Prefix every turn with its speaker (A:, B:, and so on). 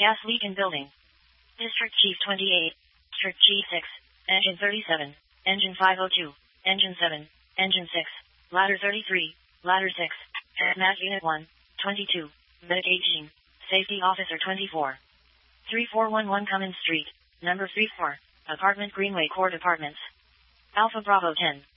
A: Gas leak in building. District Chief 28. District Chief 6. Engine 37. Engine 502. Engine 7. Engine 6. Ladder 33. Ladder 6. Hazmat Unit 1. 22. Medic 18. Safety Officer 24. 3411 Cummins Street. Number 34. Apartment Greenway Court Apartments. Alpha Bravo 10.